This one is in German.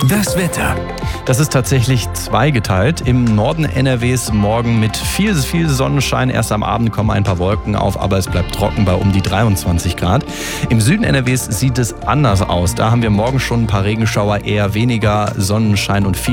Das Wetter. Das ist tatsächlich zweigeteilt. Im Norden NRWs morgen mit viel Sonnenschein. Erst am Abend kommen ein paar Wolken auf, aber es bleibt trocken bei um die 23 Grad. Im Süden NRWs sieht es anders aus. Da haben wir morgen schon ein paar Regenschauer, eher weniger Sonnenschein und viel